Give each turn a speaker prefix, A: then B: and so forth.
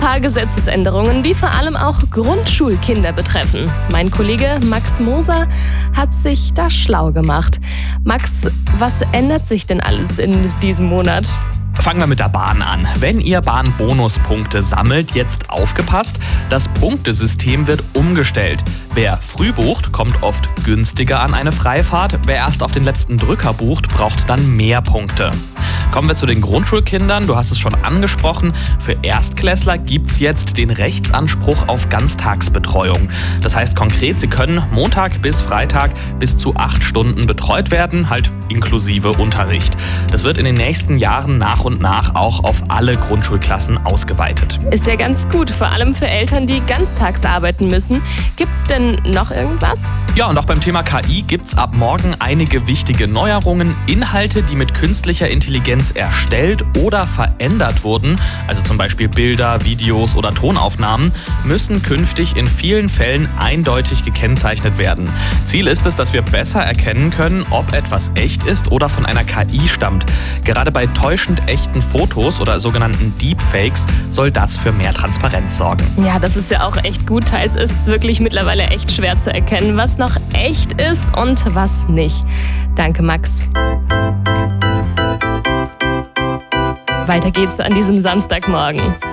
A: paar Gesetzesänderungen, die vor allem auch Grundschulkinder betreffen. Mein Kollege Max Moser hat sich da schlau gemacht. Max, was ändert sich denn alles in diesem Monat?
B: Fangen wir mit der Bahn an. Wenn ihr Bahnbonuspunkte sammelt, jetzt aufgepasst, das Punktesystem wird umgestellt. Wer früh bucht, kommt oft günstiger an eine Freifahrt. Wer erst auf den letzten Drücker bucht, braucht dann mehr Punkte. Kommen wir zu den Grundschulkindern. Du hast es schon angesprochen. Für Erstklässler gibt's jetzt den Rechtsanspruch auf Ganztagsbetreuung. Das heißt konkret, sie können Montag bis Freitag bis zu 8 Stunden betreut werden, halt inklusive Unterricht. Das wird in den nächsten Jahren nach und nach auch auf alle Grundschulklassen ausgeweitet.
A: Ist ja ganz gut, vor allem für Eltern, die ganztags arbeiten müssen. Gibt's denn noch irgendwas?
B: Ja, und auch beim Thema KI gibt's ab morgen einige wichtige Neuerungen. Inhalte, die mit künstlicher Intelligenz erstellt oder verändert wurden, also zum Beispiel Bilder, Videos oder Tonaufnahmen, müssen künftig in vielen Fällen eindeutig gekennzeichnet werden. Ziel ist es, dass wir besser erkennen können, ob etwas echt ist oder von einer KI stammt. Gerade bei täuschend echten Fotos oder sogenannten Deepfakes soll das für mehr Transparenz sorgen.
A: Ja, das ist ja auch echt gut. Teils ist es wirklich mittlerweile echt schwer zu erkennen, was noch echt ist und was nicht. Danke, Max. Weiter geht's an diesem Samstagmorgen.